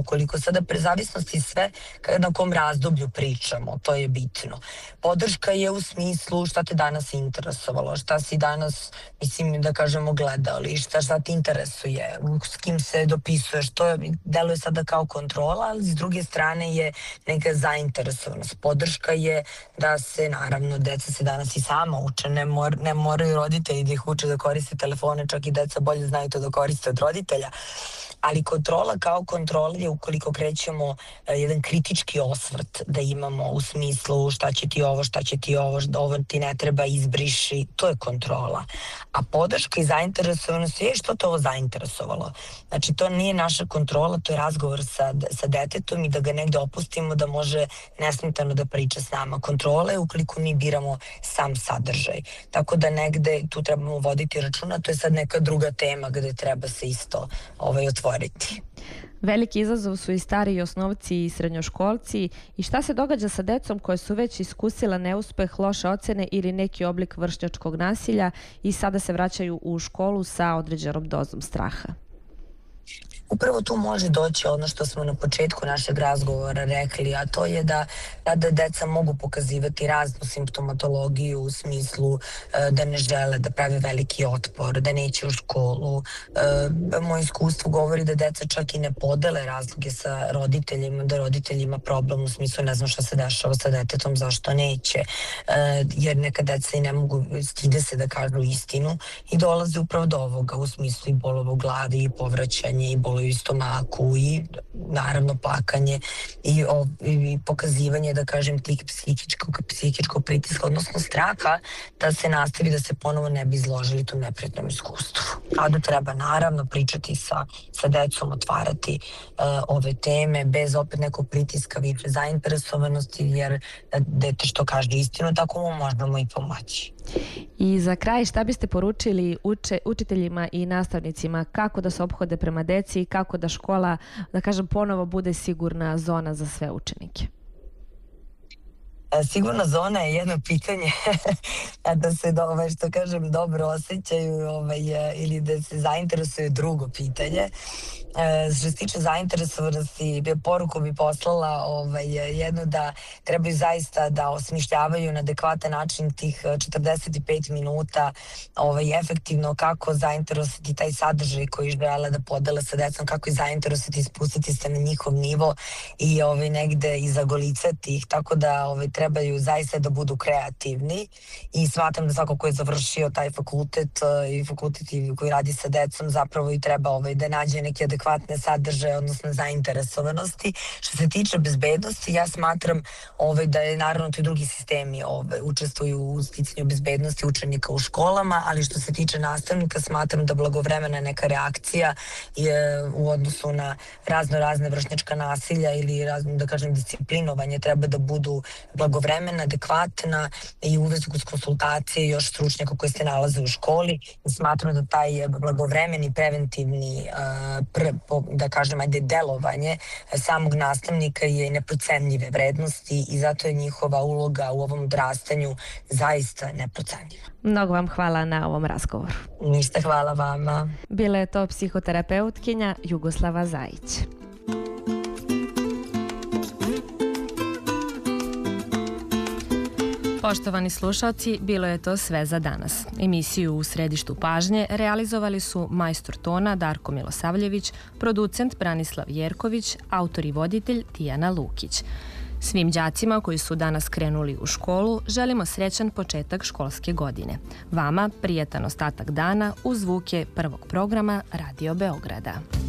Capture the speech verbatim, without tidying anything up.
ukoliko sada prezavisnosti sve na kom razdoblju pričamo, to je bitno. Podrška je u smislu šta te danas interesovalo, šta si danas, mislim da kažemo, gledali, šta, šta te interesuje, s kim se dopisuješ, to je, deluje sada kao kontrola, ali s druge strane je neka zainteresovanost. Podrška je da se, naravno, deca se danas i sama uče, ne, mor, ne moraju roditelji da ih uče da koriste telefone, čak i deca bolje znaju to da koriste od roditelja, ali kontrola kao kontrola je ukoliko krećemo jedan kritički osvrt da imamo u smislu šta će ti ovo, šta će ti ovo, ovo ti ne treba, izbriši, to je kontrola. A podrška i zainteresovanost je što te ovo zainteresovalo. Znači to nije naša kontrola, to je razgovor sa, sa detetom i da ga negde opustimo da može nesmetano da priča s nama. Kontrola je ukoliko mi biramo sam sadržaj. Tako da negde tu trebamo voditi računa, to je sad neka druga tema gde treba se isto ovaj, otvoriti. Veliki izazov su i stariji osnovci i srednjoškolci. I šta se događa sa decom koje su već iskusila neuspeh, loše ocene ili neki oblik vršnjačkog nasilja i sada se vraćaju u školu sa određenom dozom straha? Upravo tu može doći ono što smo na početku našeg razgovora rekli, a to je da tada deca mogu pokazivati raznu simptomatologiju u smislu da ne žele, da prave veliki otpor, da neće u školu. Moje iskustvo govori da deca čak i ne podele razloge sa roditeljima, da roditelj ima problem u smislu ne znam šta se dešava sa detetom, zašto neće, jer neka deca i ne mogu, stide se da kažu istinu i dolaze upravo do ovoga u smislu i bolovo u glavi i povraćanje i bolovo u stomaku i naravno plakanje i, o, i pokazivanje, da kažem, tih psihičkog, psihičkog pritiska, odnosno straha da se nastavi, da se ponovo ne bi izložili tom neprijatnom iskustvu. Kada treba naravno pričati sa, sa decom, otvarati uh, ove teme bez opet nekog pritiska, više zainteresovanosti, jer dete što kaže istinu, tako mu možemo i pomoći. I za kraj, šta biste poručili uče, učiteljima i nastavnicima kako da se ophode prema deci i kako da škola, da kažem, ponovo bude sigurna zona za sve učenike? Sigurna zona je jedno pitanje da se, ovaj, što kažem, dobro osjećaju ovaj, ili da se zainteresuju, drugo pitanje. Što se tiče zainteresovanosti, poruku bi poslala ovaj, jednu da trebaju zaista da osmišljavaju na adekvatan način tih četrdeset pet minuta ovaj, efektivno kako zainteresovati taj sadržaj koji žele da podele sa decom, kako i zainteresovati i spustiti se na njihov nivo i ovaj, negde i zagolicati ih, tako da ovaj, trebaju zaista da budu kreativni i smatram da svako ko je završio taj fakultet i fakultet koji radi sa decom zapravo i treba ovaj, da nađe neke adekvatne sadržaje, odnosno zainteresovanosti. Što se tiče bezbednosti, ja smatram ovaj, da je naravno to i drugi sistemi ovaj, učestvuju u sticanju bezbednosti učenika u školama, ali što se tiče nastavnika, smatram da blagovremena neka reakcija je u odnosu na razno razne vršnjačka nasilja ili razno, da kažem, disciplinovanje treba da budu blagovremena, adekvatna i uvek uz konsultacije još stručnjaka koji se nalaze u školi. Smatram da taj blagovremeni preventivni pr, da kažem, ajde, delovanje samog nastavnika je neprocenljive vrednosti i zato je njihova uloga u ovom odrastanju zaista neprocenljiva. Mnogo vam hvala na ovom razgovoru. Ništa, hvala vama. Bila je to psihoterapeutkinja Jugoslava Zajić. Poštovani slušalci, bilo je to sve za danas. Emisiju U središtu pažnje realizovali su majstor tona Darko Milosavljević, producent Branislav Jerković, autor i voditelj Tijana Lukić. Svim đacima koji su danas krenuli u školu želimo srećan početak školske godine. Vama prijatan ostatak dana uz zvuke prvog programa Radio Beograda.